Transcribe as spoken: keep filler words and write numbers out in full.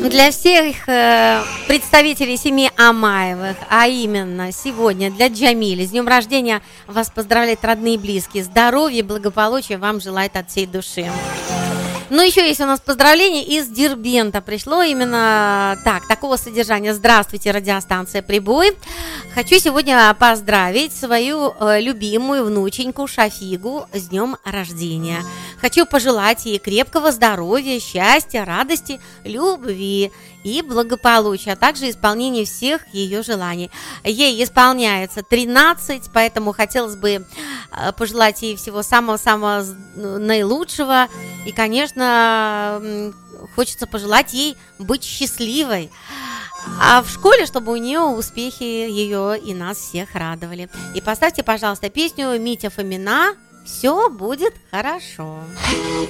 Для всех э, представителей семьи Амаевых, а именно сегодня для Джамили, с днем рождения вас поздравляют родные и близкие. Здоровья, благополучия вам желает от всей души. Ну, еще есть у нас поздравление из Дербента. Пришло именно так, такого содержания. Здравствуйте, радиостанция «Прибой». Хочу сегодня поздравить свою э, любимую внученьку Шафигу с днем рождения. Хочу пожелать ей крепкого здоровья, счастья, радости, любви и благополучия, а также исполнения всех ее желаний. Ей исполняется тринадцать, поэтому хотелось бы пожелать ей всего самого-самого наилучшего. И, конечно, хочется пожелать ей быть счастливой. А в школе, чтобы у нее успехи ее и нас всех радовали. И поставьте, пожалуйста, песню Митя Фомина «Все будет хорошо».